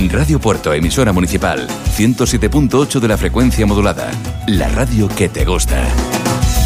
Radio Puerto, emisora municipal, 107.8 de la frecuencia modulada. La radio que te gusta.